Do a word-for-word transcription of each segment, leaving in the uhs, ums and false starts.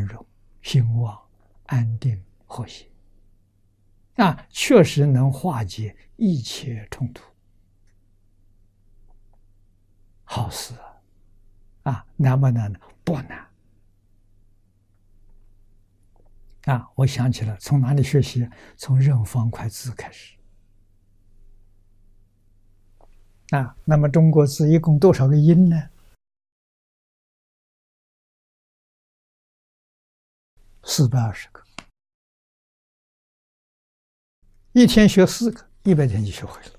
繁荣、兴旺、安定、和谐，啊，确实能化解一切冲突。好事啊！啊，难不难呢？不难。啊，我想起了从哪里学习？从任方块字开始。啊，那么中国字一共多少个音呢？四百二十个。一天学四个，一百天就学会了。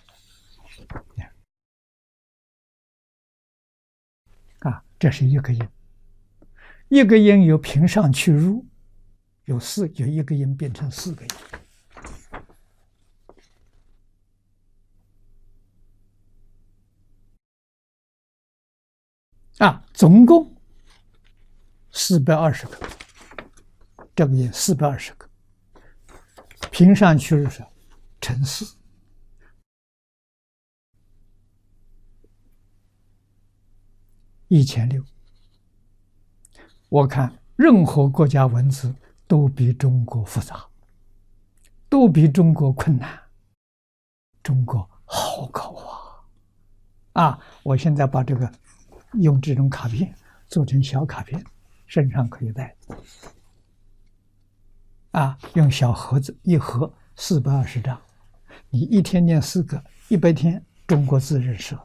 啊，这是一个音，一个音由平上去入，有四，有一个音变成四个音。啊，总共四百二十个，这个音四百二十个，平上去入是乘四。一千六，我看任何国家文字都比中国复杂，都比中国困难。中国好高啊！啊，我现在把这个用这种卡片做成小卡片，身上可以带。啊，用小盒子一盒四百二十张，你一天念四个，一百天中国字认识了。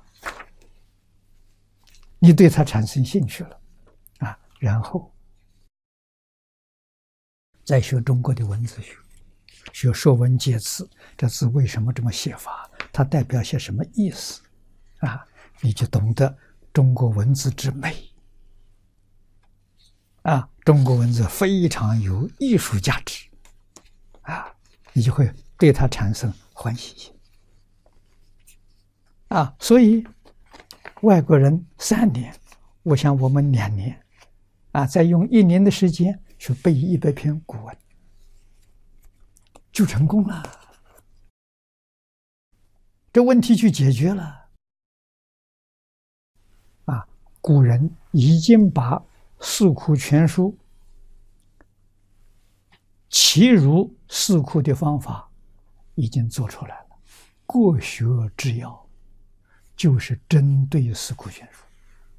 你对它产生兴趣了，啊，然后再学中国的文字学，学说文解字，这字为什么这么写法？它代表些什么意思？啊，你就懂得中国文字之美。啊，中国文字非常有艺术价值，啊，你就会对它产生欢喜心。啊，所以外国人三年，我想我们两年，啊，再用一年的时间去背一百篇古文，就成功了，这问题就解决了。啊，古人已经把四库全书齐如四库的方法已经做出来了，国学之要就是针对四库全书。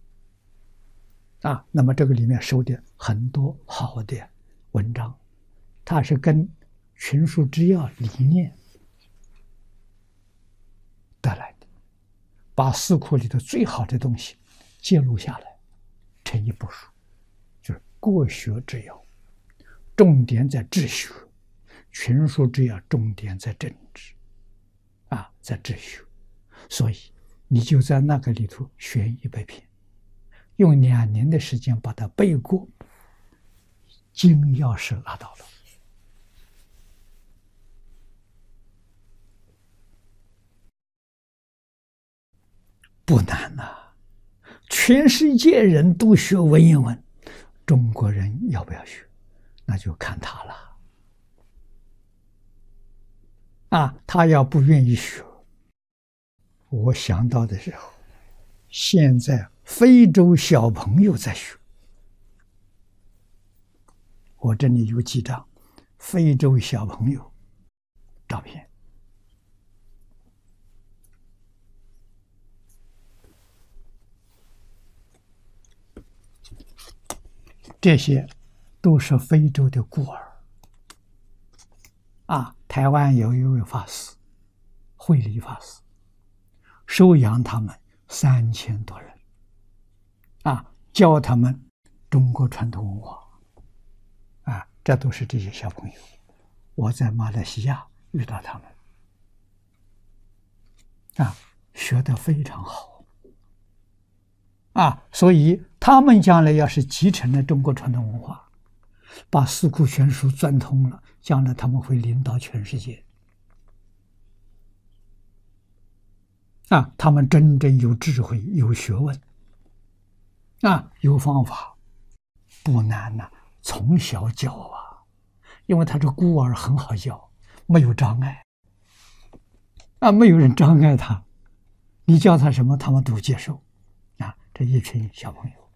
啊，那么这个里面收的很多好的文章，它是跟群书之要理念得来的，把四库里的最好的东西记录下来，成一部书，就是国学之要，重点在治学；群书之要重点在政治，啊，在治学。所以你就在那个里头学一百篇。用两年的时间把它背过，经要是拿到了，不难呐、啊。全世界人都学文言文，中国人要不要学，那就看他了。啊，他要不愿意学，我想到的时候，现在非洲小朋友在学，我这里有几张非洲小朋友照片，这些都是非洲的孤儿。啊，台湾有一位法师，慧理法师，收养他们三千多人。啊，教他们中国传统文化，啊，这都是这些小朋友。我在马来西亚遇到他们，啊，学得非常好，啊，所以他们将来要是继承了中国传统文化，把四库全书钻通了，将来他们会领导全世界。啊，他们真正有智慧，有学问。啊，有方法，不难呐、啊，从小教啊，因为他这孤儿很好教，没有障碍，啊，没有人障碍他，你教他什么，他们都接受，啊，这一群小朋友。